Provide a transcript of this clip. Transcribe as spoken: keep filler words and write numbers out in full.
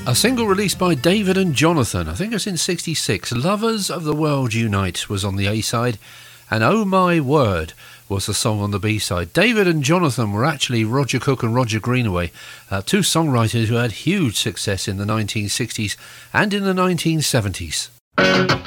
A single released by David and Jonathan, I think it was in sixty-six. Lovers of the World Unite was on the A-side, and Oh My Word was the song on the B-side. David and Jonathan were actually Roger Cook and Roger Greenaway, uh, two songwriters who had huge success in the nineteen sixties and in the nineteen seventies.